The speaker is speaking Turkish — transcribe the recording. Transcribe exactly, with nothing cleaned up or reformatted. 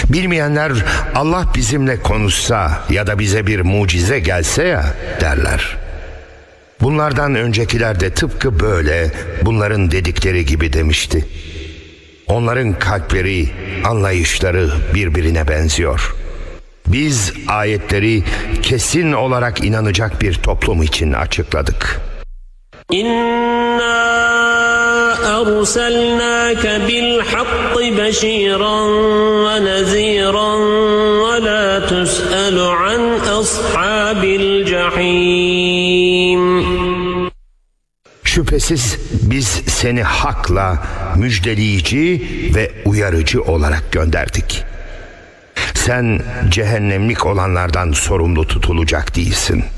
Bilmeyenler Allah bizimle konuşsa ya da bize bir mucize gelse ya derler. Bunlardan öncekiler de tıpkı böyle bunların dedikleri gibi demişti. Onların kalpleri, anlayışları birbirine benziyor. Biz ayetleri kesin olarak inanacak bir toplum için açıkladık. İnna erselnâke bil hakkı beşîran ve nezîran ve lâ tüs'elu an ashabil cehîm. Şüphesiz biz seni hakla müjdeleyici ve uyarıcı olarak gönderdik. Sen cehennemlik olanlardan sorumlu tutulacak değilsin.